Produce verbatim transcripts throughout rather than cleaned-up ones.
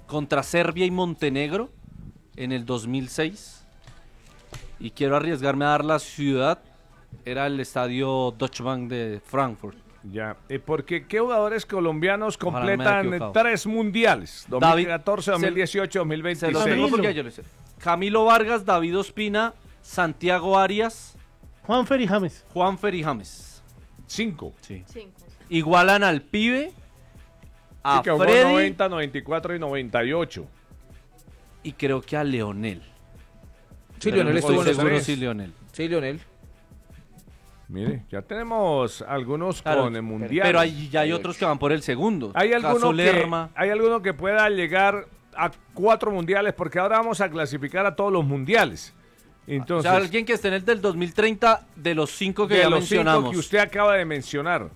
contra Serbia y Montenegro en el dos mil seis. Y quiero arriesgarme a dar la ciudad. Era el estadio Deutsche Bank de Frankfurt. Ya, eh, porque ¿qué jugadores colombianos Ojalá no me haya completan equivocado. tres mundiales? dos mil catorce, dos mil dieciocho, dos mil Se veintiséis. los tengo porque yo lo sé. Camilo Vargas, David Ospina, Santiago Arias, Juanfer y James. Juanfer y James. Cinco. Sí. Cinco. Igualan al pibe, a Sí, que jugó Freddy noventa, noventa y cuatro y noventa y ocho. y creo que a Leonel. Sí, Pero Leonel no estuvo estoy en los seguro tres. si Leonel. Sí, Leonel. Mire, ya tenemos algunos Claro, con el mundial. Pero hay, ya hay otros que van por el segundo. ¿Hay Caso alguno, que, Lerma. ¿Hay alguno que pueda llegar a cuatro mundiales? Porque ahora vamos a clasificar a todos los mundiales. Entonces, O sea, alguien que esté en el del dos mil treinta de los cinco que de ya los cinco mencionamos. que usted acaba de mencionar.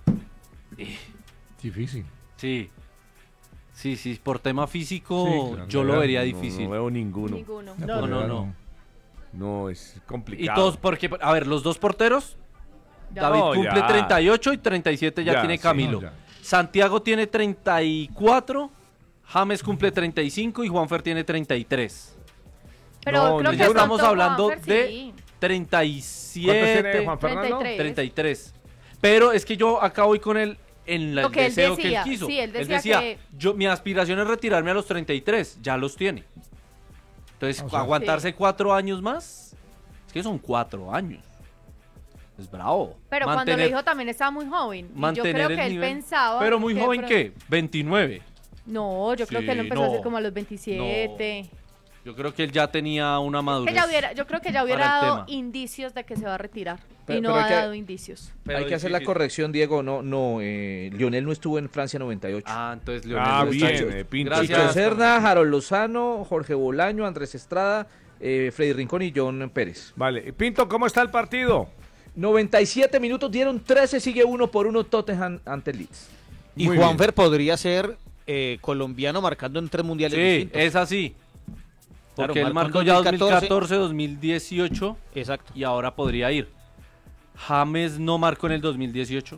Difícil. Sí. Sí, sí, por tema físico Sí, claro. yo lo vería No, difícil. No, veo ninguno. Ninguno. No, no, no. No, es complicado. Y todos, porque, a ver, los dos porteros, Ya. David No, cumple ya. treinta y ocho y treinta y siete ya, Ya, tiene sí, Camilo. no, ya. Santiago tiene treinta y cuatro, James cumple treinta y cinco y Juanfer tiene treinta y tres. Pero No, creo no, que ya estamos pronto hablando Juanfer, de sí. treinta y ¿Cuántos tiene siete, Juan Fernando? treinta y tres. treinta y tres. Pero es que yo acá voy con el, en la, Lo el que él deseo decía, que él quiso. sí, él decía que- yo, mi aspiración es retirarme a los treinta y tres, ya los tiene. Entonces, O sea, aguantarse sí. cuatro años más, es que son cuatro años. Es bravo. Pero cuando lo Mantener- dijo también estaba muy joven. Y yo mantener creo el que él nivel. pensaba. Pero muy que joven, pro- ¿qué? veintinueve. No, yo creo Sí, que él lo empezó a no. hacer como a los veintisiete. Yo creo que él ya tenía una madurez. Que ya hubiera, yo creo que ya hubiera para el dado tema. indicios de que se va a retirar. Pero- y no pero hay ha que- dado indicios. Pero Hay que hacer la difícil. corrección, Diego. No, no, eh, Lionel no estuvo en Francia noventa y ocho. Ah, entonces Leonel Ah, no bien, está- eh, Pinto. Gracias. Chicho Serna, Harold Lozano, Jorge Bolaño, Andrés Estrada, eh, Freddy Rincón y John Pérez. Vale. Pinto, ¿cómo está el partido? noventa y siete minutos, dieron trece, sigue uno por uno Tottenham ante Leeds. Y Muy Juanfer podría ser eh, colombiano marcando en tres mundiales Sí, distintos. es así. Claro, Porque él marcó marcó en ya dos mil catorce. dos mil catorce, dos mil dieciocho Exacto. y ahora podría ir. James no marcó en el dos mil dieciocho.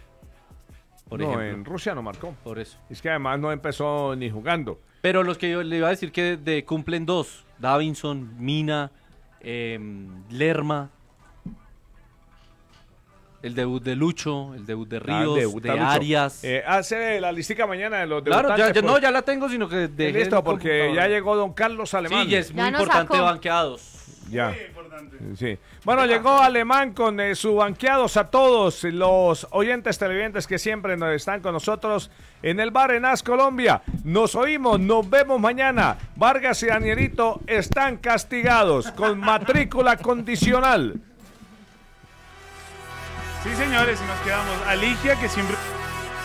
Por no, ejemplo. en Rusia no marcó. Por eso. Es que además no empezó ni jugando. Pero los que yo le iba a decir que de, cumplen dos. Davinson, Mina, em, Lerma. El debut de Lucho, el debut de Ah, Ríos, debuta de Lucho. Arias. Eh, hace la listica mañana de los claro, ya, debutantes, ya- pues. no, ya la tengo, sino que dejé Listo, el porque computador. ya llegó don Carlos Alemán. Sí, y es muy Ya nos importante sacó. banqueados. Ya. Sí. Bueno, llegó Alemán con eh, su banqueados a todos los oyentes televidentes que siempre nos están con nosotros en el bar en As Colombia. Nos oímos, nos vemos mañana. Vargas y Danielito están castigados con matrícula condicional. Sí, señores, y nos quedamos. Alicia, que siempre